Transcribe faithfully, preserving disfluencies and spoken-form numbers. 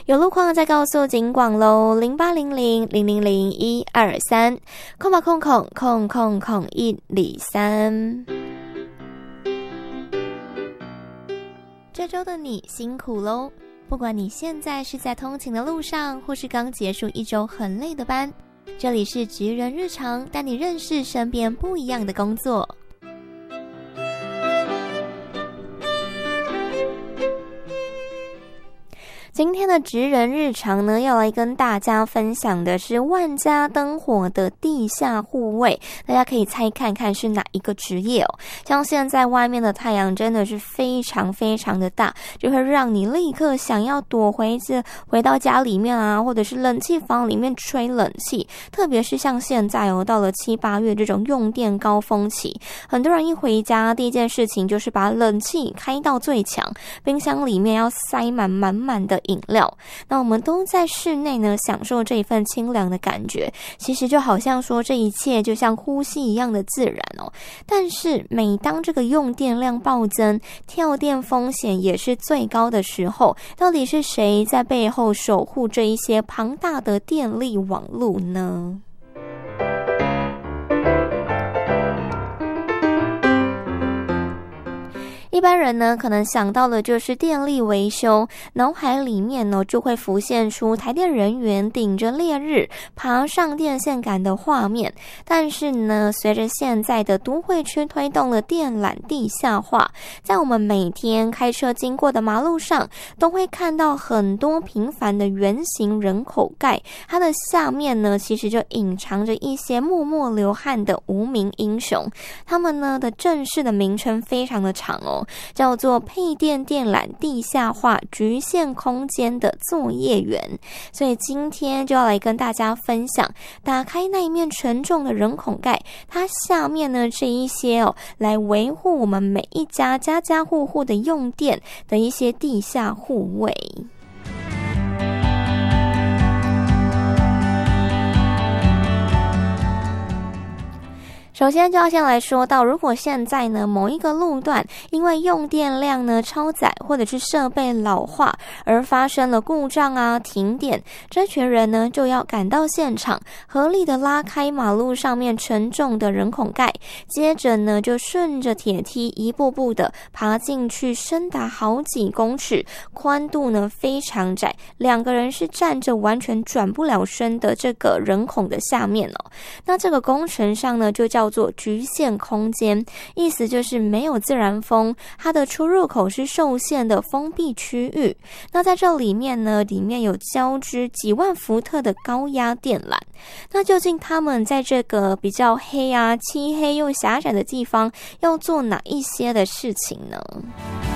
有路况再告诉警广喽，零八零零零零零一二三，空吧空空空空空一里三。这周的你辛苦喽！不管你现在是在通勤的路上，或是刚结束一周很累的班，这里是职人日常，带你认识身边不一样的工作。今天的职人日常呢，要来跟大家分享的是万家灯火的地下护卫，大家可以猜看看是哪一个职业哦。像现在外面的太阳真的是非常非常的大，就会让你立刻想要躲回这回到家里面啊，或者是冷气房里面吹冷气。特别是像现在哦，到了七八月这种用电高峰期，很多人一回家第一件事情就是把冷气开到最强，冰箱里面要塞满满满的饮料。那我们都在室内呢，享受这一份清凉的感觉，其实就好像说这一切就像呼吸一样的自然哦。但是每当这个用电量暴增，跳电风险也是最高的时候，到底是谁在背后守护这一些庞大的电力网路呢？一般人呢，可能想到的就是电力维修，脑海里面呢就会浮现出台电人员顶着烈日爬上电线杆的画面。但是呢，随着现在的都会区推动了电缆地下化，在我们每天开车经过的马路上，都会看到很多平凡的圆形人口盖，它的下面呢，其实就隐藏着一些默默流汗的无名英雄。他们呢的正式的名称非常的长哦，叫做配电电缆地下化局限空间的作业员。所以今天就要来跟大家分享，打开那一面沉重的人孔盖，它下面呢这一些哦，来维护我们每一家家家户户的用电的一些地下护卫。首先就要先来说到，如果现在呢某一个路段因为用电量呢超载，或者是设备老化而发生了故障啊停电，这群人呢就要赶到现场，合力的拉开马路上面沉重的人孔盖，接着呢就顺着铁梯一步步的爬进去，深达好几公尺，宽度呢非常窄，两个人是站着完全转不了身的这个人孔的下面哦。那这个工程上呢就叫叫做局限空间，意思就是没有自然风，它的出入口是受限的封闭区域。那在这里面呢，里面有交织几万伏特的高压电缆。那究竟他们在这个比较黑啊、漆黑又狭窄的地方要做哪一些的事情呢？